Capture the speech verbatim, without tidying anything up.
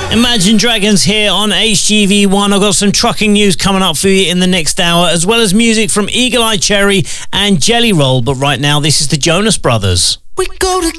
Imagine Dragons here on H G V one. I've got some trucking news coming up for you in the next hour, as well as music from Eagle Eye Cherry and Jelly Roll. But right now, this is the Jonas Brothers. We go to